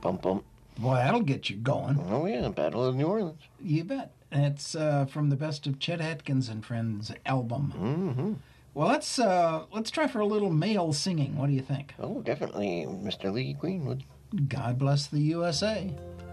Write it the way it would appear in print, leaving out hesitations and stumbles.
Bump, bump. Boy, that'll get you going. Oh, yeah, Battle of New Orleans. You bet. It's from the Best of Chet Atkins and Friends album. Mm-hmm. Well, let's try for a little male singing. What do you think? Oh, definitely, Mr. Lee Greenwood. God bless the USA.